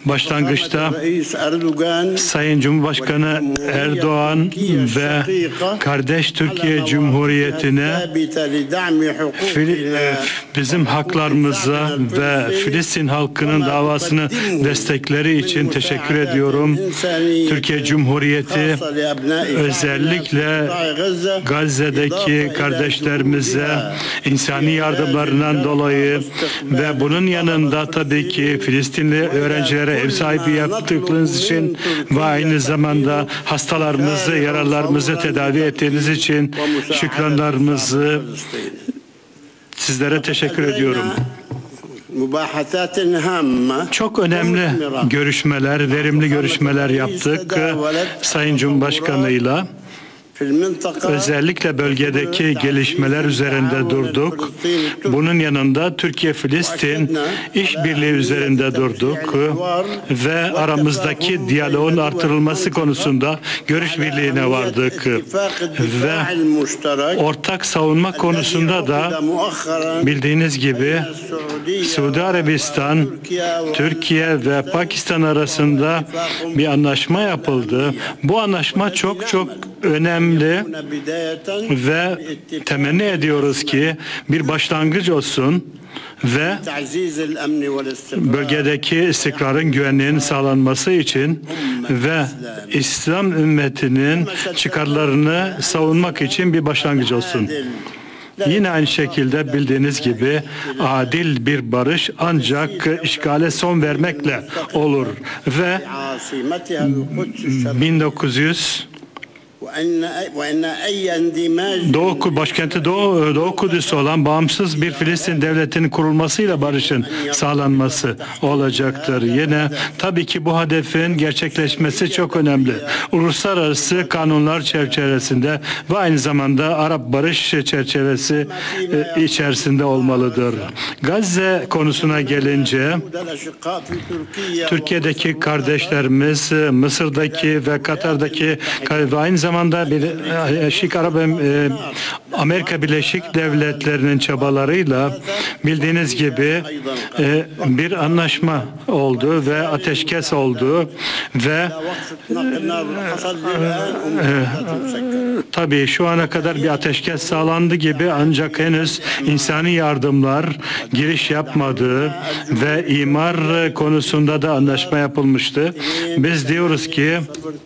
Başlangıçta Sayın Cumhurbaşkanı Erdoğan ve kardeş Türkiye Cumhuriyeti'ne bizim haklarımıza ve Filistin halkının davasını destekleri için teşekkür ediyorum. Türkiye Cumhuriyeti özellikle Gazze'deki kardeşlerimize insani yardımlarından dolayı ve bunun yanında tabii ki Filistinli öğrencilere ev sahibi yaptıklarınız için ve aynı zamanda hastalarımızı, yaralarımızı tedavi ettiğiniz için şükranlarımızı sizlere teşekkür ediyorum. Çok önemli görüşmeler, verimli görüşmeler yaptık Sayın Cumhurbaşkanı'yla. Özellikle bölgedeki gelişmeler üzerinde durduk. Bunun yanında Türkiye-Filistin işbirliği üzerinde durduk ve aramızdaki diyaloğun artırılması konusunda görüş birliğine vardık. Ve ortak savunma konusunda da bildiğiniz gibi Suudi Arabistan, Türkiye ve Pakistan arasında bir anlaşma yapıldı. Bu anlaşma çok önemli ve temenni ediyoruz ki bir başlangıç olsun ve bölgedeki istikrarın, güvenliğinin sağlanması için ve İslam ümmetinin çıkarlarını savunmak için bir başlangıç olsun. Yine aynı şekilde bildiğiniz gibi adil bir barış ancak işgale son vermekle olur ve 1900 başkenti Doğu Kudüs olan bağımsız bir Filistin devletinin kurulmasıyla barışın sağlanması olacaktır. Yine tabii ki bu hedefin gerçekleşmesi çok önemli. Uluslararası kanunlar çerçevesinde ve aynı zamanda Arap barış çerçevesi içerisinde olmalıdır. Gazze konusuna gelince Türkiye'deki kardeşlerimiz, Mısır'daki ve Katar'daki ve aynı zamanda Amerika Birleşik Devletleri'nin çabalarıyla bildiğiniz gibi bir anlaşma oldu ve ateşkes oldu ve tabii şu ana kadar bir ateşkes sağlandı gibi ancak henüz insani yardımlar giriş yapmadı ve imar konusunda da anlaşma yapılmıştı. Biz diyoruz ki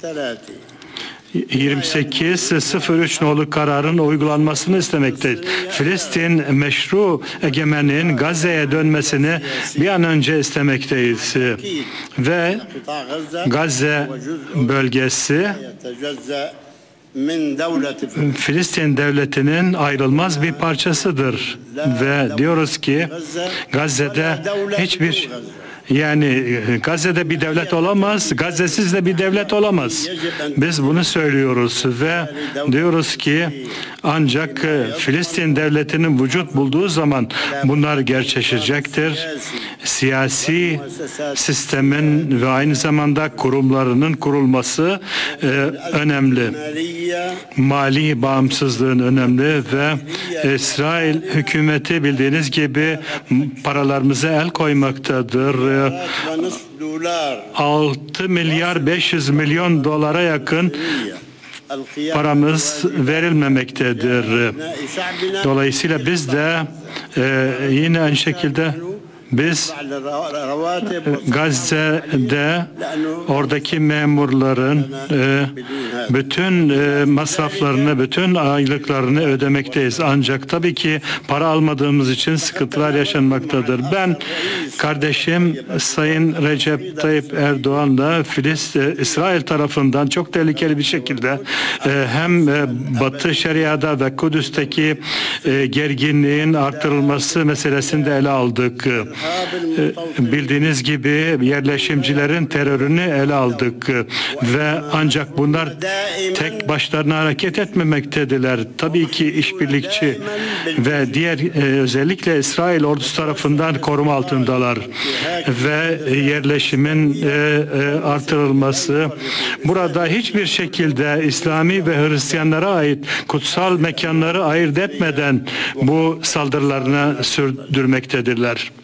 28.03 nolu kararın uygulanmasını istemekteyiz. Filistin meşru egemenliğin Gazze'ye dönmesini bir an önce istemekteyiz. Ve Gazze bölgesi Filistin devletinin ayrılmaz bir parçasıdır. Ve diyoruz ki Gazze'de Gazze'de bir devlet olamaz, Gazze'siz de bir devlet olamaz. Biz bunu söylüyoruz ve diyoruz ki ancak Filistin devletinin vücut bulduğu zaman bunlar gerçekleşecektir. Siyasi sistemin ve aynı zamanda kurumlarının kurulması önemli. Mali bağımsızlığın önemli ve İsrail hükümeti bildiğiniz gibi paralarımıza el koymaktadır. 6 milyar 500 milyon dolara yakın paramız verilmemektedir. Dolayısıyla biz de yine aynı şekilde biz Gazze'de oradaki memurların bütün masraflarını, bütün aylıklarını ödemekteyiz. Ancak tabii ki para almadığımız için sıkıntılar yaşanmaktadır. Ben kardeşim Sayın Recep Tayyip Erdoğan'la İsrail tarafından çok tehlikeli bir şekilde hem Batı Şeria'da ve Kudüs'teki gerginliğin artırılması meselesini de ele aldık. Bildiğiniz gibi yerleşimcilerin terörünü ele aldık ve ancak bunlar tek başlarına hareket etmemektediler. Tabii ki işbirlikçi ve diğer özellikle İsrail ordusu tarafından koruma altındalar ve yerleşimin artırılması burada hiçbir şekilde İslami ve Hristiyanlara ait kutsal mekanları ayırt etmeden bu saldırılarını sürdürmektedirler.